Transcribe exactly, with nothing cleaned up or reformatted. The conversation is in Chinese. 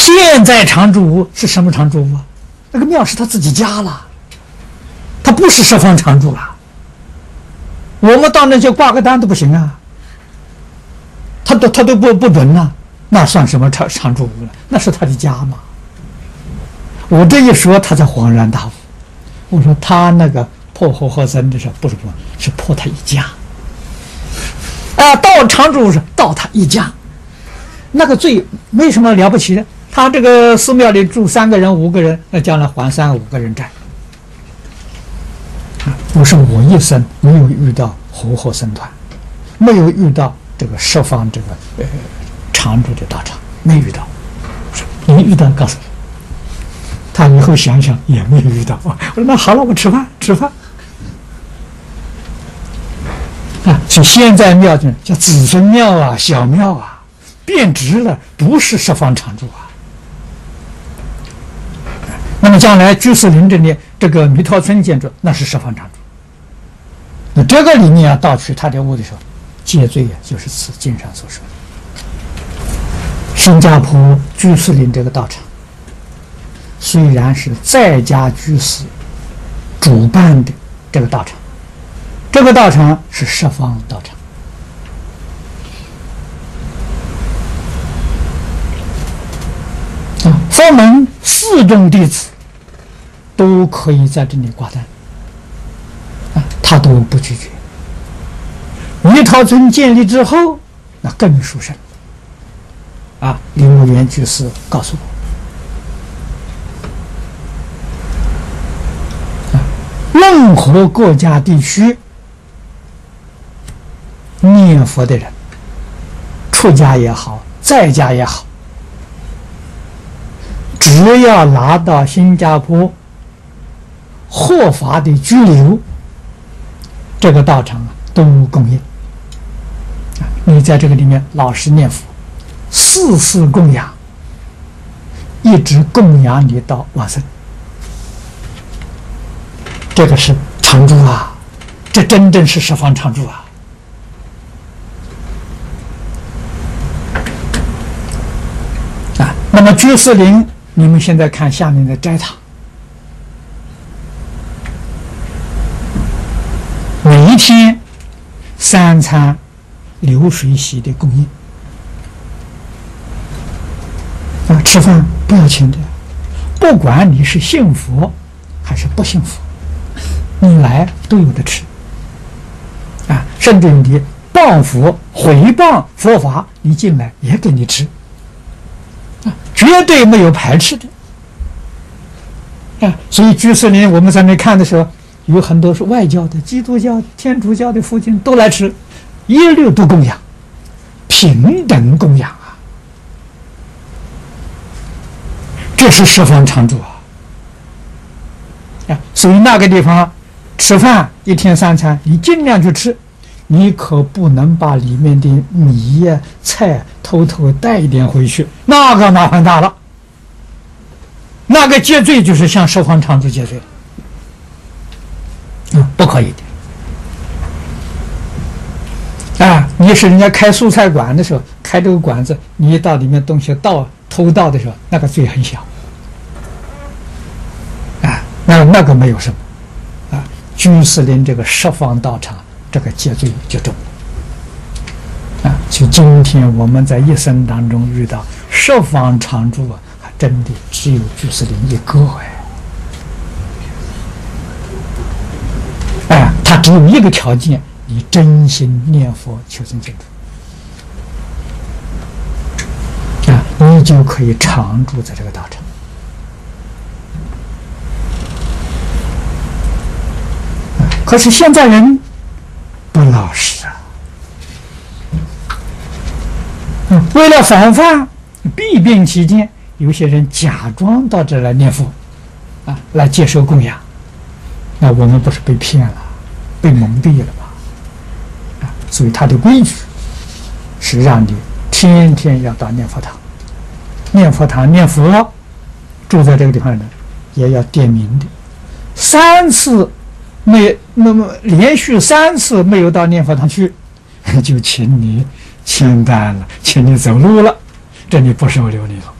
现在常住屋是什么常住屋啊？那个庙是他自己家了，他不是十方常住了。我们到那去挂个单都不行啊，他都他都不不准呐、啊，那算什么常常住屋了？那是他的家嘛。我这一说，他才恍然大悟。我说他那个破和合僧的时候，不是破，是破他一家。啊，到常住是到他一家，那个罪没什么了不起的。他这个寺庙里住三个人、五个人，那将来还三五个人债。啊，不是我一生没有遇到和合僧团，没有遇到这个十方这个呃常住的道场，没遇到。你遇到告诉我。他以后想想也没有遇到。我说那好了，我吃饭吃饭。啊，所以现在庙就叫子孙庙啊、小庙啊，变质了，不是十方常住啊。那么将来居士林这里这个弥陀村建筑，那是十方常住。那这个里面啊，盗取他的物的时候，戒罪啊，就是此经上所说的。新加坡居士林这个道场，虽然是在家居士主办的这个道场，这个道场是十方道场。啊，佛门四众弟子都可以在这里挂单，啊，他都不拒绝。弥陀村建立之后，那更殊胜。啊，林木元居士告诉我，任何国家地区念佛的人，出家也好，在家也好，只要拿到新加坡合法的居留，这个道场啊都供应。你在这个里面老实念佛，四世供养，一直供养你到往生。这个是常住啊，这真正是十方常住啊。啊，那么居士林，你们现在看下面的斋堂，每一天三餐流水席的供应。啊，吃饭不要钱的，不管你是信佛还是不信佛，你来都有的吃。啊，甚至你谤佛毁谤佛法，你进来也给你吃。啊，绝对没有排斥的。啊，所以居士林我们在那看的时候，有很多是外教的、基督教、天主教的父亲都来吃，一律都供养，平等供养。这是十方常住啊！啊，所以那个地方吃饭一天三餐，你尽量去吃，你可不能把里面的米呀、菜偷偷带一点回去，那个麻烦大了。那个戒罪就是向十方常住戒罪了，啊，不可以的。啊，你是人家开素菜馆的时候，开这个馆子，你一到里面东西盗偷盗的时候，那个罪很小。啊，那那个没有什么。啊，居士林这个十方道场，这个戒罪就重。啊，所以今天我们在一生当中遇到十方常住啊，还真的只有居士林一个哎。哎，他只有一个条件。你真心念佛求生净土啊，你就可以常住在这个道场。啊，可是现在人不老实啊，嗯，为了防范弊病起见，有些人假装到这来念佛，啊，来接受供养，那我们不是被骗了，被蒙蔽了吗？所以他的规矩是让你天天要到念佛堂，念佛堂念佛，住在这个地方的也要点名的。三次没那么连续三次没有到念佛堂去，就请你签单了，请你走路了，这里不收留你了。